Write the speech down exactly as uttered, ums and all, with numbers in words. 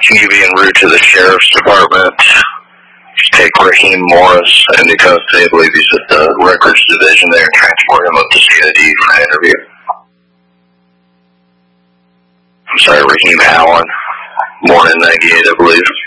Can you be en route to the sheriff's department? Just take Raheem Morris into custody. I believe he's at the records division there, and transport him up to C I D for an interview. I'm sorry, Raheem Allen. Born in ninety-eight, I believe.